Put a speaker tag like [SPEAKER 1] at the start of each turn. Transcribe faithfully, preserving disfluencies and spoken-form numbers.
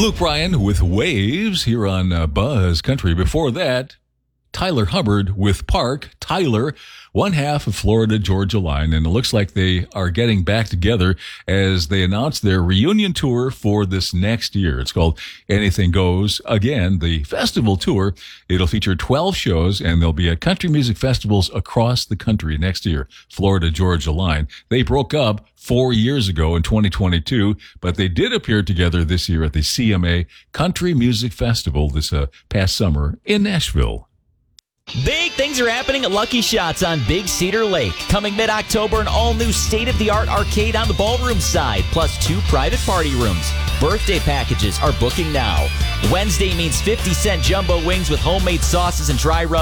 [SPEAKER 1] Luke Bryan with Waves here on uh, Buzz Country. Before that, Tyler Hubbard with Park. Tyler, one half of Florida Georgia Line, and it looks like they are getting back together as they announce their reunion tour for this next year. It's called Anything Goes. Again, the festival tour, it'll feature twelve shows, and they'll be at country music festivals across the country next year. Florida Georgia Line. They broke up four years ago in twenty twenty-two, but they did appear together this year at the C M A Country Music Festival this uh, past summer in Nashville.
[SPEAKER 2] Big things are happening at Lucky Shots on Big Cedar Lake. Coming mid-October, an all-new state-of-the-art arcade on the ballroom side, plus two private party rooms. Birthday packages are booking now. Wednesday means fifty cent jumbo wings with homemade sauces and dry rub.